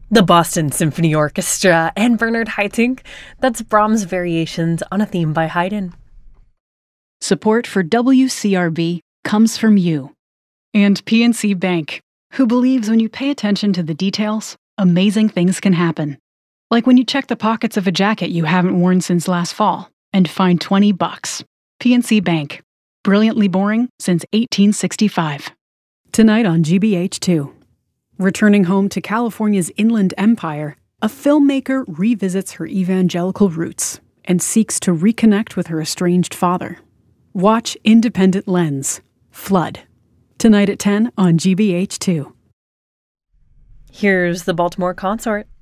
The Boston Symphony Orchestra and Bernard Haitink. That's Brahms' Variations on a Theme by Haydn. Support for WCRB comes from you. And PNC Bank, who believes when you pay attention to the details, amazing things can happen. Like when you check the pockets of a jacket you haven't worn since last fall and find $20. PNC Bank. Brilliantly boring since 1865. Tonight on GBH2. Returning home to California's Inland Empire, a filmmaker revisits her evangelical roots and seeks to reconnect with her estranged father. Watch Independent Lens, Flood. Tonight at 10 on GBH2. Here's the Baltimore Consort.